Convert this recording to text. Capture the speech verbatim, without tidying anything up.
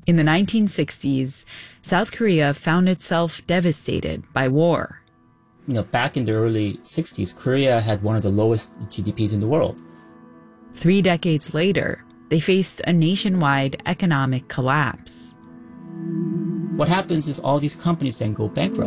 In the nineteen sixties, South Korea found itself devastated by war. You know, back in the early sixties, Korea had one of the lowest G D Ps in the world. Three decades later, they faced a nationwide economic collapse. What happens is all these companies then go bankrupt.